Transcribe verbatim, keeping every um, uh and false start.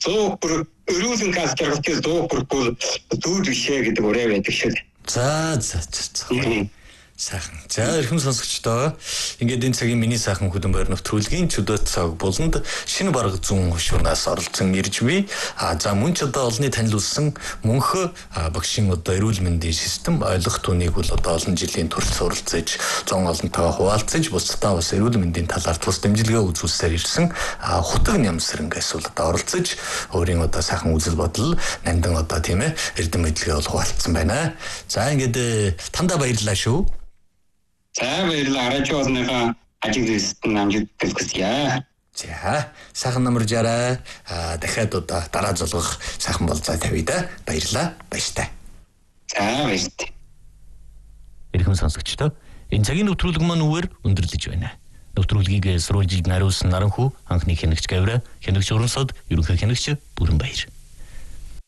суу бүр өрүүлэн газ жаргалтай суу бүр дүүд бишээ гэдэг үрээ байдаг шүү. За за за. Сайхан. За эрхэм сонсогчдоо ингээд энэ цагийн миний сайхан хөдөлмөр нэвтрүүлгийн чөлөөт цаг болонд шинэ бараг зүүн хушуунаас оролцсон ирж би а за мөн ч одоо олонний танилцуулсан мөнхө багшийн одоо эрүүл мэндийн систем ойлгох түүнийг бол одоо олон жилийн турш суралцаж зон олонтойгоо хуваалцаж бусдаа бас эрүүл мэндийн талаар тус дэмжлэгээ үзүүлсээр ирсэн хутаг нямсранг эсвэл одоо оролцож өөрийн одоо сайхан үзэл бодол нандин одоо тийм ээ эрдэм мэдлэгээ бол хуваалцсан байна. За ингээд тандаа баярлалаа шүү. За баярлалаа. Радионыхаа ажил дэвсгэн амжилт хүсье. За сайхан намаржаарай. А дахиад одоо дараа золгох сайхан болцоо тавья да. Баярлалаа. Баяртай. За баяртай. Эрхэм сонсогчдоо энэ цагийн нэвтрүүлэг маань үгээр өндөрлөж байна. Нэвтрүүлгийг сурвалжилж нариулсан Наранхүү анхны хянагч Гавра, хянагч Урамсод, ерөнхий хянагч Бүрэнбаяр.